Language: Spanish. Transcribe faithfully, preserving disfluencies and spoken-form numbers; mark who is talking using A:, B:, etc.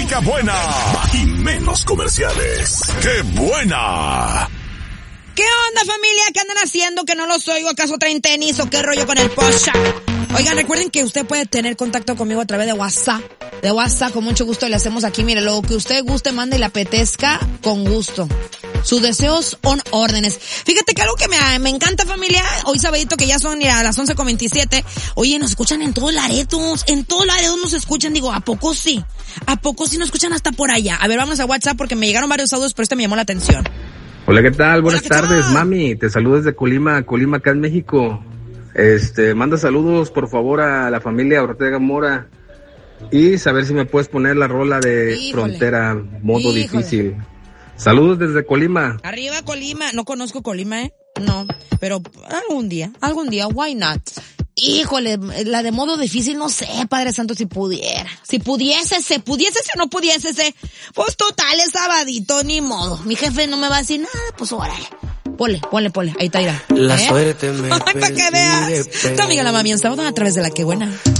A: música buena y menos comerciales. ¡Qué buena!
B: ¿Qué onda, familia? ¿Qué andan haciendo? ¿Que no los oigo? ¿Acaso traen tenis o qué rollo con el post? Oigan, recuerden que usted puede tener contacto conmigo a través de WhatsApp. De WhatsApp, con mucho gusto le hacemos aquí. Mire, lo que usted guste, mande y le apetezca, con gusto. Sus deseos son órdenes. Fíjate que algo que me, me encanta, familia, hoy sabadito que ya son a las once con veintisiete. Oye, nos escuchan en todos Laredos, en todos Laredos nos escuchan. Digo, ¿a poco sí? ¿A poco sí nos escuchan hasta por allá? A ver, vámonos a WhatsApp porque me llegaron varios audios, pero este me llamó la atención.
C: Hola, ¿qué tal? Buenas
B: Hola, ¿qué
C: tardes,
B: tal?
C: mami. Te saludo desde Colima, Colima, acá en México. Este, manda saludos, por favor, a la familia Ortega Mora. Y saber si me puedes poner la rola de
B: Híjole.
C: Frontera, modo
B: Híjole.
C: difícil. Saludos desde Colima.
B: Arriba Colima, no conozco Colima, ¿eh? No, pero algún día, algún día, why not? Híjole, la de modo difícil, no sé, Padre Santo, si pudiera. Si pudiésese, pudiésese o no pudiésese. Pues total, es sabadito, ni modo. Mi jefe no me va a decir nada, pues órale. Ponle, ponle, ponle, ahí está, irá.
D: La
B: ¿Eh?
D: suerte me
B: Para que veas. Tu amiga la mami en sábado a través de La Que Buena.